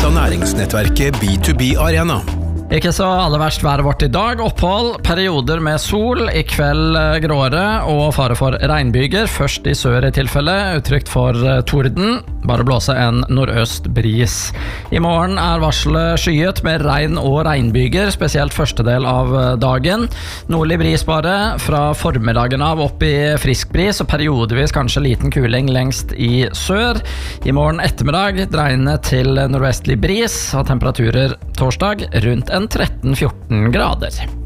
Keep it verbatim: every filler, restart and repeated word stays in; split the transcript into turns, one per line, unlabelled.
av næringsnettverket B to B Arena.
Ikke så aller verst været vårt i dag. Opphold, perioder med sol, i kveld gråere og fare for regnbyger. Først i sør i tilfelle, utrygt for torden. Bare blåse en nordøst bris. I morgen er varselet skyet med regn og regnbyger, spesielt første del av dagen. Nordlig bris bare, fra formiddagen av opp i frisk bris, og periodevis kanskje liten kuling lengst i sør. I morgen ettermiddag dreiende til nordvestlig bris, og temperaturer torsdag rundt en tretten fjorten grader.